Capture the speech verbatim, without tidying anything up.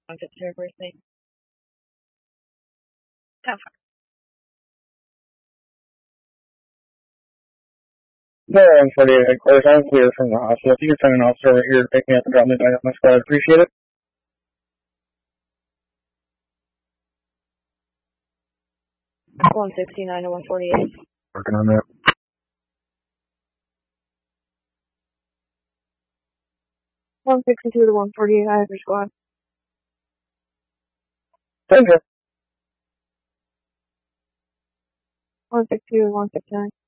If it's her first name. Have fun. No, one forty-eight headquarters. I'm clear from the hospital. If you can send an officer over here to pick me up and drop me back at my squad, I'd appreciate it. one sixty-nine to one forty-eight. Working on that. one sixty-two to one forty-eight, I have your squad. Thank you. one sixty-two to one sixty-nine.